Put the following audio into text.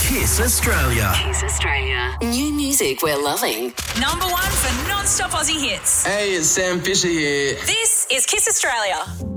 Kiss Australia. Kiss Australia. New music we're loving. Number one for non-stop Aussie hits. Hey, it's Sam Fisher here. This is Kiss Australia.